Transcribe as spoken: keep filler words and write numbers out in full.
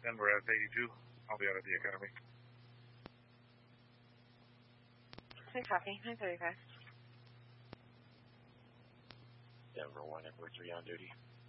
Denver S eighty-two. I'll be out at the academy. Hey, copy. nine thirty-five. Denver one, Edward three on duty.